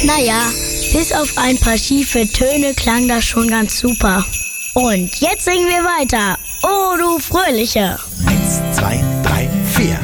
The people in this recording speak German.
Naja, bis auf ein paar schiefe Töne klang das schon ganz super. Und jetzt singen wir weiter. Oh, du Fröhliche! 1, 2, 3, 4.